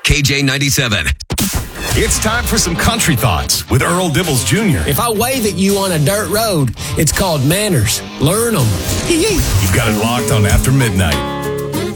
KJ97. It's time for some country thoughts with Earl Dibbles Jr. If I wave at you on a dirt road, it's called manners. Learn them. You've got it locked on After Midnight.